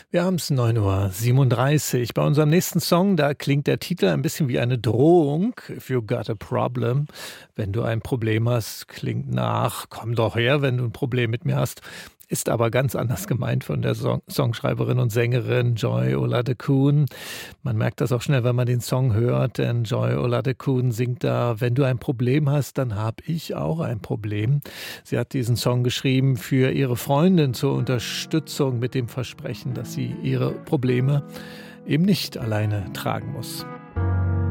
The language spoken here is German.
Wir haben es 9:37 Uhr. Bei unserem nächsten Song, da klingt der Titel ein bisschen wie eine Drohung. If you got a problem. Wenn du ein Problem hast, klingt nach, komm doch her, wenn du ein Problem mit mir hast. Ist aber ganz anders gemeint von der Songschreiberin und Sängerin Joy Oladokun. Man merkt das auch schnell, wenn man den Song hört, denn Joy Oladokun singt da, wenn du ein Problem hast, dann habe ich auch ein Problem. Sie hat diesen Song geschrieben für ihre Freundin zur Unterstützung mit dem Versprechen, dass sie ihre Probleme eben nicht alleine tragen muss.